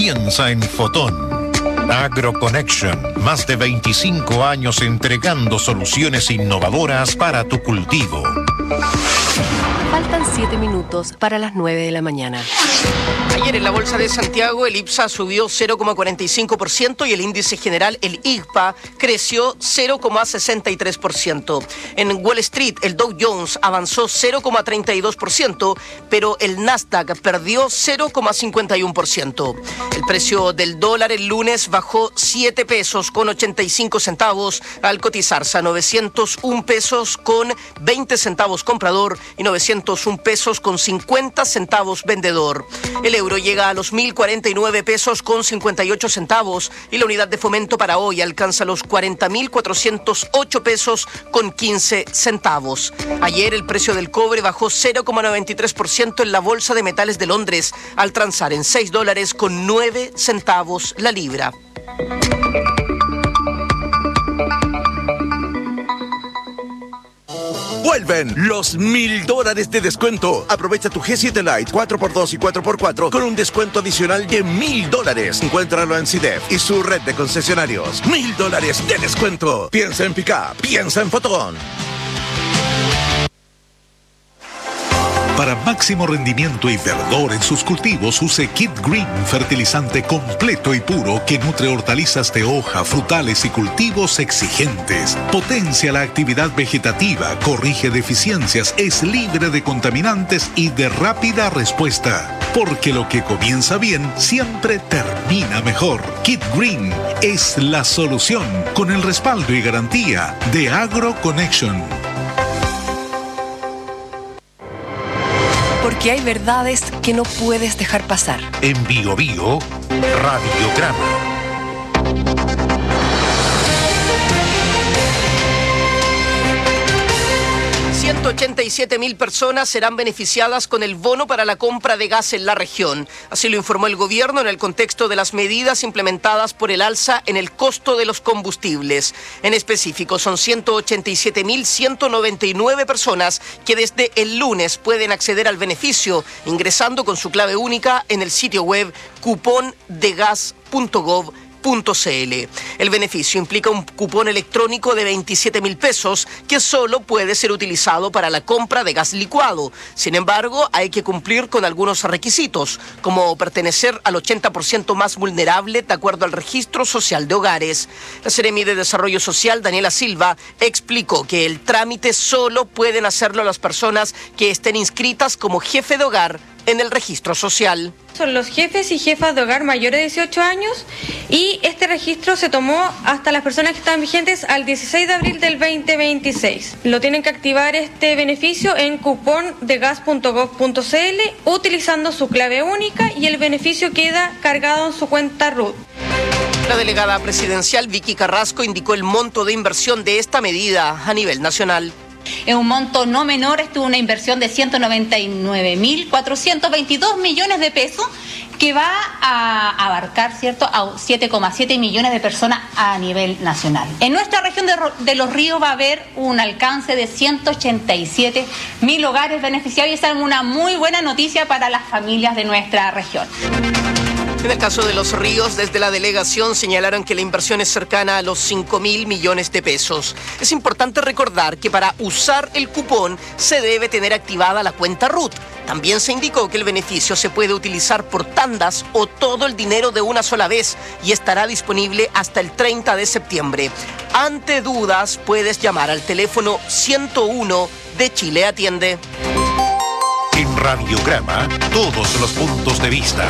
piensa en Fotón. AgroConnection, más de 25 años entregando soluciones innovadoras para tu cultivo. Faltan 7 minutos para las 9 de la mañana. Ayer en la Bolsa de Santiago el IPSA subió 0,45% y el índice general, el IGPA, creció 0,63%. En Wall Street el Dow Jones avanzó 0,32%, pero el Nasdaq perdió 0,51%. El precio del dólar el lunes bajó 7 pesos con 85 centavos al cotizarse a 901 pesos con 20 centavos comprador y 901 pesos con 50 centavos vendedor. El euro llega a los 1.049 pesos con 58 centavos y la unidad de fomento para hoy alcanza los 40.408 pesos con 15 centavos. Ayer el precio del cobre bajó 0,93% en la Bolsa de Metales de Londres al transar en $6 con 9 centavos la libra. Vuelven los $1,000 de descuento. Aprovecha tu G7 Lite 4x2 y 4x4 con un descuento adicional de $1,000. Encuéntralo en CIDEF y su red de concesionarios. $1,000 de descuento. Piensa en Pickup, piensa en Fotón. Para máximo rendimiento y verdor en sus cultivos, use Kid Green, fertilizante completo y puro que nutre hortalizas de hoja, frutales y cultivos exigentes. Potencia la actividad vegetativa, corrige deficiencias, es libre de contaminantes y de rápida respuesta. Porque lo que comienza bien siempre termina mejor. Kid Green es la solución con el respaldo y garantía de AgroConnection. Porque hay verdades que no puedes dejar pasar. En Bio Bio, Radiograma. 187.000 personas serán beneficiadas con el bono para la compra de gas en la región. Así lo informó el gobierno en el contexto de las medidas implementadas por el alza en el costo de los combustibles. En específico, son 187.199 personas que desde el lunes pueden acceder al beneficio ingresando con su clave única en el sitio web cupondegas.gov.cl. El beneficio implica un cupón electrónico de 27.000 pesos que solo puede ser utilizado para la compra de gas licuado. Sin embargo, hay que cumplir con algunos requisitos, como pertenecer al 80% más vulnerable de acuerdo al Registro Social de Hogares. La Seremi de Desarrollo Social, Daniela Silva, explicó que el trámite solo pueden hacerlo las personas que estén inscritas como jefe de hogar en el registro social. Son los jefes y jefas de hogar mayores de 18 años y este registro se tomó hasta las personas que están vigentes al 16 de abril del 2026. Lo tienen que activar este beneficio en cupondegas.gov.cl utilizando su clave única y el beneficio queda cargado en su cuenta RUT. La delegada presidencial Vicky Carrasco indicó el monto de inversión de esta medida a nivel nacional. Es un monto no menor, esto es una inversión de 199.422 millones de pesos que va a abarcar, ¿cierto?, a 7,7 millones de personas a nivel nacional. En nuestra región de Los Ríos va a haber un alcance de 187.000 hogares beneficiados y esa es una muy buena noticia para las familias de nuestra región. En el caso de Los Ríos, desde la delegación señalaron que la inversión es cercana a los 5.000 millones de pesos. Es importante recordar que para usar el cupón se debe tener activada la cuenta RUT. También se indicó que el beneficio se puede utilizar por tandas o todo el dinero de una sola vez y estará disponible hasta el 30 de septiembre. Ante dudas, puedes llamar al teléfono 101 de Chile Atiende. En Radiograma, todos los puntos de vista.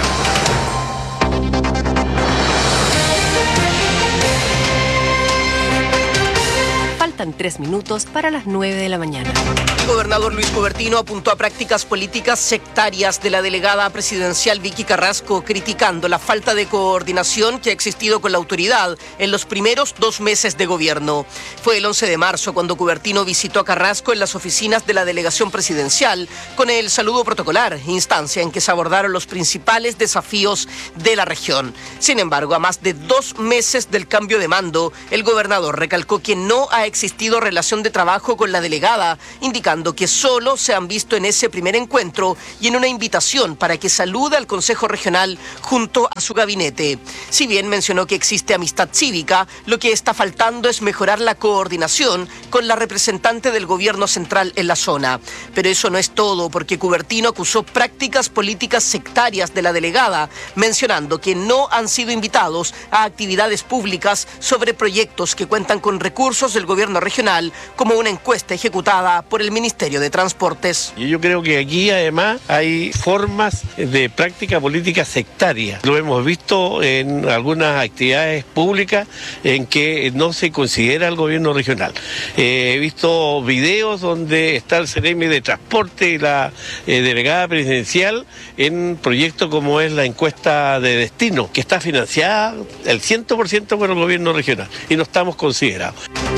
Faltan 3 minutos para las 9 de la mañana. El gobernador Luis Cubertino apuntó a prácticas políticas sectarias de la delegada presidencial Vicky Carrasco, criticando la falta de coordinación que ha existido con la autoridad en los primeros 2 meses de gobierno. Fue el 11 de marzo cuando Cubertino visitó a Carrasco en las oficinas de la delegación presidencial con el saludo protocolar, instancia en que se abordaron los principales desafíos de la región. Sin embargo, a más de 2 meses del cambio de mando, el gobernador recalcó que no ha existido existido relación de trabajo con la delegada, indicando que solo se han visto en ese primer encuentro y en una invitación para que salude al Consejo Regional junto a su gabinete. Si bien mencionó que existe amistad cívica, lo que está faltando es mejorar la coordinación con la representante del gobierno central en la zona. Pero eso no es todo, porque Cubertino acusó prácticas políticas sectarias de la delegada, mencionando que no han sido invitados a actividades públicas sobre proyectos que cuentan con recursos del gobierno regional, como una encuesta ejecutada por el Ministerio de Transportes. Yo creo que aquí además hay formas de práctica política sectaria. Lo hemos visto en algunas actividades públicas en que no se considera el gobierno regional. He visto videos donde está el Ceremi de Transporte y la delegada presidencial en proyectos como es la encuesta de destino, que está financiada el 100% por el gobierno regional y no estamos considerados.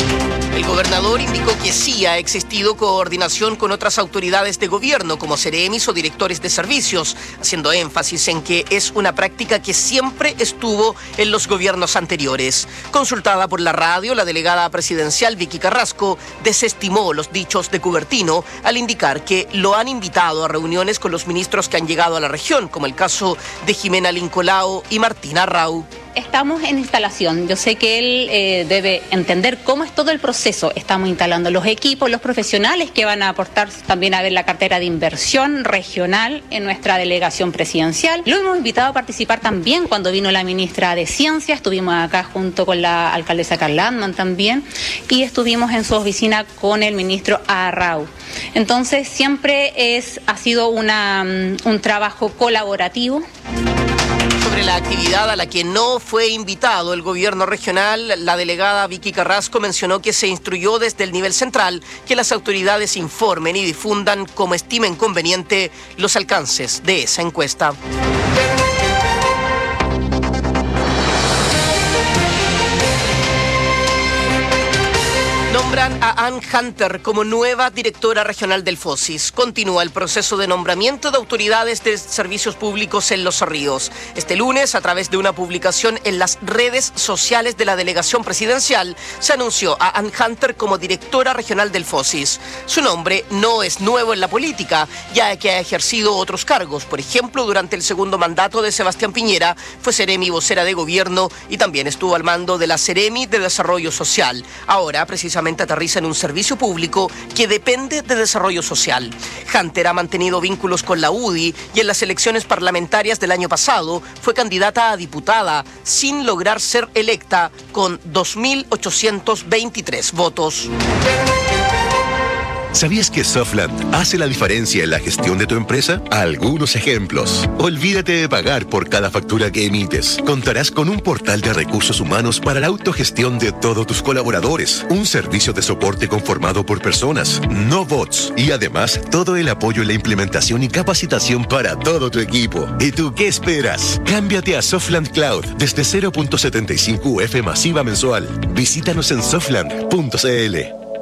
El gobernador indicó que sí ha existido coordinación con otras autoridades de gobierno, como seremis o directores de servicios, haciendo énfasis en que es una práctica que siempre estuvo en los gobiernos anteriores. Consultada por la radio, la delegada presidencial Vicky Carrasco desestimó los dichos de Cubertino al indicar que lo han invitado a reuniones con los ministros que han llegado a la región, como el caso de Jimena Lincolao y Martina Rau. Estamos en instalación. Yo sé que él debe entender cómo es todo el proceso. Estamos instalando los equipos, los profesionales que van a aportar también a ver la cartera de inversión regional en nuestra delegación presidencial. Lo hemos invitado a participar también cuando vino la ministra de Ciencia. Estuvimos acá junto con la alcaldesa Carla Antman también y estuvimos en su oficina con el ministro Arrau. Entonces siempre ha sido un trabajo colaborativo. Sobre la actividad a la que no fue invitado el gobierno regional, la delegada Vicky Carrasco mencionó que se instruyó desde el nivel central que las autoridades informen y difundan como estimen conveniente los alcances de esa encuesta. Nombran a Ann Hunter como nueva directora regional del FOSIS. Continúa el proceso de nombramiento de autoridades de servicios públicos en Los Ríos. Este lunes, a través de una publicación en las redes sociales de la delegación presidencial, se anunció a Ann Hunter como directora regional del FOSIS. Su nombre no es nuevo en la política, ya que ha ejercido otros cargos. Por ejemplo, durante el segundo mandato de Sebastián Piñera, fue seremi vocera de gobierno y también estuvo al mando de la Seremi de Desarrollo Social. Ahora, precisamente, aterriza en un servicio público que depende de desarrollo social. Hunter ha mantenido vínculos con la UDI y en las elecciones parlamentarias del año pasado fue candidata a diputada sin lograr ser electa con 2.823 votos. ¿Sabías que Softland hace la diferencia en la gestión de tu empresa? Algunos ejemplos. Olvídate de pagar por cada factura que emites. Contarás con un portal de recursos humanos para la autogestión de todos tus colaboradores. Un servicio de soporte conformado por personas, no bots. Y además, todo el apoyo en la implementación y capacitación para todo tu equipo. ¿Y tú qué esperas? Cámbiate a Softland Cloud desde 0.75 UF masiva mensual. Visítanos en softland.cl.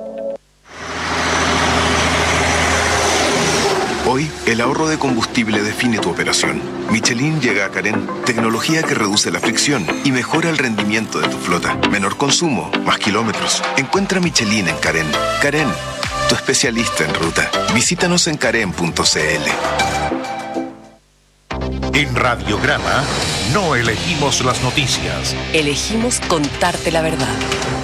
Hoy, el ahorro de combustible define tu operación. Michelin llega a Carén, tecnología que reduce la fricción y mejora el rendimiento de tu flota. Menor consumo, más kilómetros. Encuentra Michelin en Carén. Carén, tu especialista en ruta. Visítanos en carén.cl. En Radiograma no elegimos las noticias. Elegimos contarte la verdad.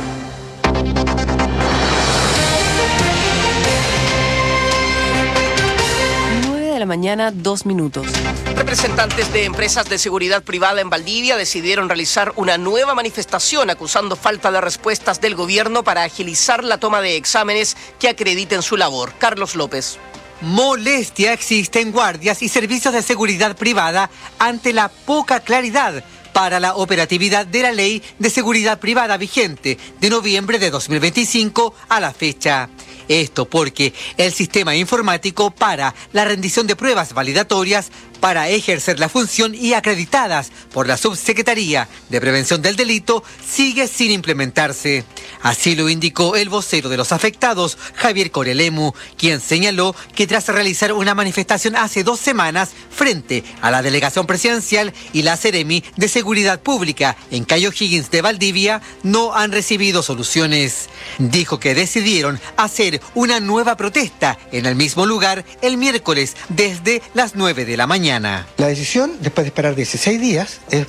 2 minutos. Representantes de empresas de seguridad privada en Valdivia decidieron realizar una nueva manifestación acusando falta de respuestas del gobierno para agilizar la toma de exámenes que acrediten su labor. Carlos López. Molestia existe en guardias y servicios de seguridad privada ante la poca claridad para la operatividad de la Ley de Seguridad Privada vigente de noviembre de 2025 a la fecha. Esto porque el sistema informático para la rendición de pruebas validatorias para ejercer la función y acreditadas por la Subsecretaría de Prevención del Delito sigue sin implementarse. Así lo indicó el vocero de los afectados, Javier Corelemu, quien señaló que tras realizar una manifestación hace 2 semanas frente a la delegación presidencial y la Seremi de Seguridad Pública en Cayo Higgins de Valdivia, no han recibido soluciones. Dijo que decidieron hacer una nueva protesta en el mismo lugar el miércoles desde las 9 de la mañana. La decisión, después de esperar 16 días, es